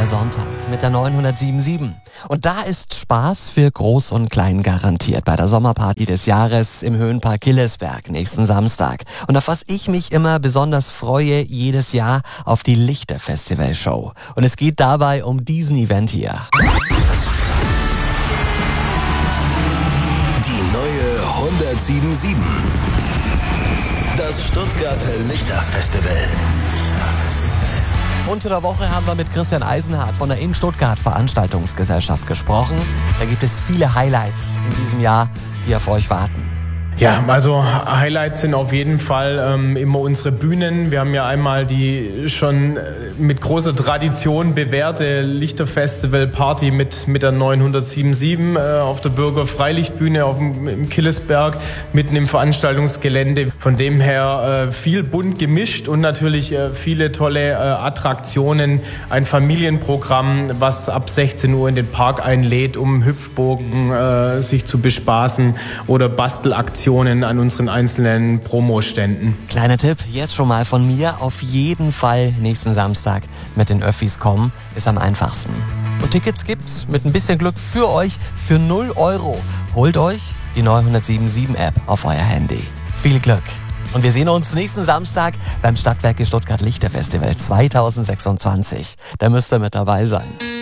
Sonntag mit der 977. Und da ist Spaß für Groß und Klein garantiert bei der Sommerparty des Jahres im Höhenpark Hillesberg nächsten Samstag. Und auf was ich mich immer besonders freue jedes Jahr, auf die Lichterfestival-Show. Und es geht dabei um diesen Event hier. Die neue 1077. Das Stuttgarter Lichterfestival. Unter der Woche haben wir mit Christian Eisenhardt von der In Stuttgart Veranstaltungsgesellschaft gesprochen. Da gibt es viele Highlights in diesem Jahr, die auf euch warten. Ja, also Highlights sind auf jeden Fall immer unsere Bühnen. Wir haben ja einmal die schon mit großer Tradition bewährte Lichterfestival-Party mit der 977 auf der Bürgerfreilichtbühne im Killesberg, mitten im Veranstaltungsgelände. Von dem her viel bunt gemischt und natürlich viele tolle Attraktionen. Ein Familienprogramm, was ab 16 Uhr in den Park einlädt, um Hüpfbogen sich zu bespaßen oder Bastelaktionen an unseren einzelnen Promoständen. Kleiner Tipp, jetzt schon mal von mir, auf jeden Fall nächsten Samstag mit den Öffis kommen, ist am einfachsten. Und Tickets gibt's mit ein bisschen Glück für euch für 0 €. Holt euch die 977-App auf euer Handy. Viel Glück! Und wir sehen uns nächsten Samstag beim Stadtwerke Stuttgart Lichterfestival 2026. Da müsst ihr mit dabei sein.